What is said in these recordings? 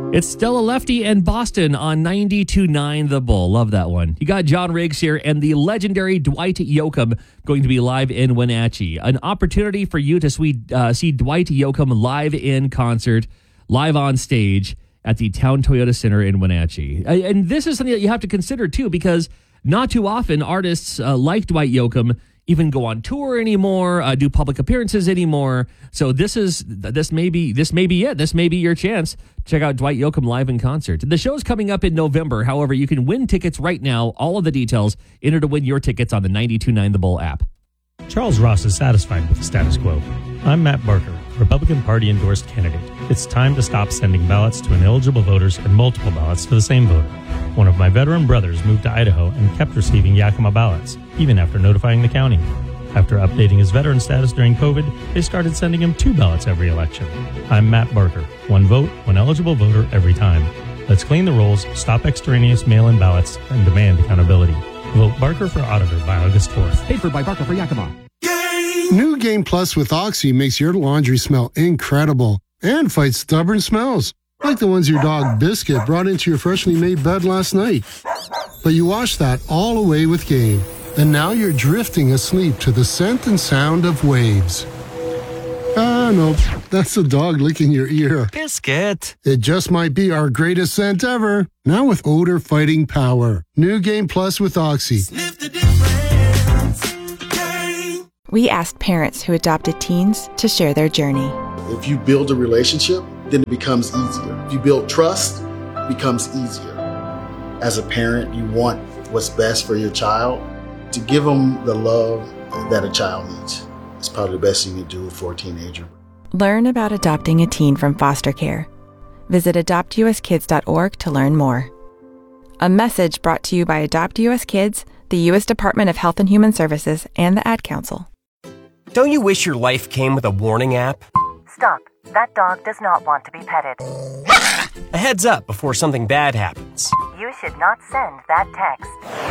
It's Stella Lefty and Boston on 92.9 The Bull. Love that one. You got John Riggs here and the legendary Dwight Yoakam going to be live in Wenatchee. An opportunity for you to see Dwight Yoakam live in concert, live on stage at the Town Toyota Center in Wenatchee. And this is something that you have to consider, too, because not too often artists like Dwight Yoakam even go on tour anymore, do public appearances anymore. So this may be it. This may be your chance. Check out Dwight Yoakam live in concert. The show's coming up in November. However, you can win tickets right now. All of the details, enter to win your tickets on the 92.9 The Bull app. Charles Ross is satisfied with the status quo. I'm Matt Barker, Republican Party endorsed candidate. It's time to stop sending ballots to ineligible voters and multiple ballots to the same voter. One of my veteran brothers moved to Idaho and kept receiving Yakima ballots, even after notifying the county. After updating his veteran status during COVID, they started sending him 2 ballots every election. I'm Matt Barker. 1 vote, 1 eligible voter every time. Let's clean the rolls, stop extraneous mail-in ballots, and demand accountability. Vote Barker for auditor by August 4th. Paid for by Barker for Yakima. New Game Plus with Oxy makes your laundry smell incredible and fights stubborn smells, like the ones your dog Biscuit brought into your freshly made bed last night. But you washed that all away with Game, and now you're drifting asleep to the scent and sound of waves. Ah, no, that's the dog licking your ear. Biscuit. It just might be our greatest scent ever, now with odor-fighting power. New Game Plus with Oxy. Sniff the difference. Game. We asked parents who adopted teens to share their journey. If you build a relationship, then it becomes easier. If you build trust, it becomes easier. As a parent, you want what's best for your child. To give them the love that a child needs. It's probably the best you can do for a teenager. Learn about adopting a teen from foster care. Visit adoptuskids.org to learn more. A message brought to you by Adopt US Kids, the U.S. Department of Health and Human Services, and the Ad Council. Don't you wish your life came with a warning app? Stop. That dog does not want to be petted. A heads up before something bad happens. You should not send that text.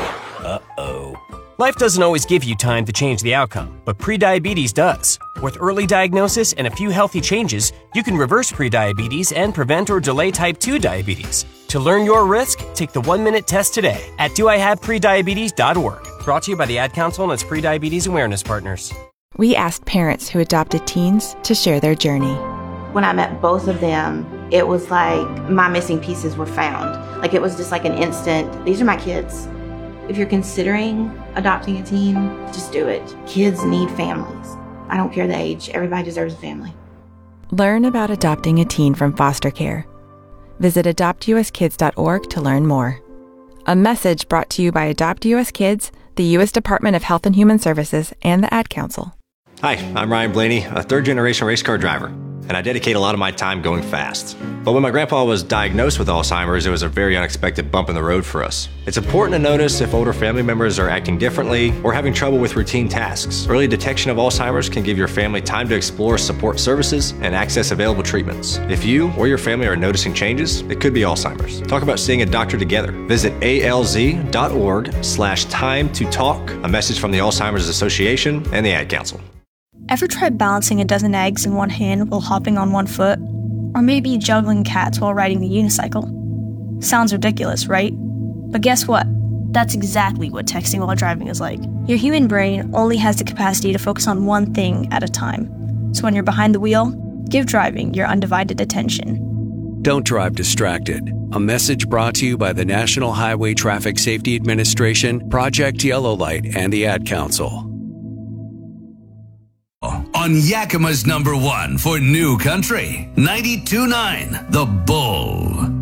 Uh-oh. Life doesn't always give you time to change the outcome, but prediabetes does. With early diagnosis and a few healthy changes, you can reverse prediabetes and prevent or delay type 2 diabetes. To learn your risk, take the 1-minute test today at doihaveprediabetes.org. Brought to you by the Ad Council and its prediabetes awareness partners. We asked parents who adopted teens to share their journey. When I met both of them, it was like my missing pieces were found. Like it was just like an instant, these are my kids. If you're considering adopting a teen, just do it. Kids need families. I don't care the age. Everybody deserves a family. Learn about adopting a teen from foster care. Visit adoptuskids.org to learn more. A message brought to you by Adopt US Kids, the U.S. Department of Health and Human Services, and the Ad Council. Hi, I'm Ryan Blaney, a third-generation race car driver, and I dedicate a lot of my time going fast. But when my grandpa was diagnosed with Alzheimer's, it was a very unexpected bump in the road for us. It's important to notice if older family members are acting differently or having trouble with routine tasks. Early detection of Alzheimer's can give your family time to explore support services and access available treatments. If you or your family are noticing changes, it could be Alzheimer's. Talk about seeing a doctor together. Visit alz.org/time-to-talk. A message from the Alzheimer's Association and the Ad Council. Ever tried balancing a dozen eggs in one hand while hopping on one foot? Or maybe juggling cats while riding the unicycle? Sounds ridiculous, right? But guess what? That's exactly what texting while driving is like. Your human brain only has the capacity to focus on one thing at a time. So when you're behind the wheel, give driving your undivided attention. Don't drive distracted. A message brought to you by the National Highway Traffic Safety Administration, Project Yellow Light, and the Ad Council. On Yakima's #1 for New Country, 92.9 The Bull.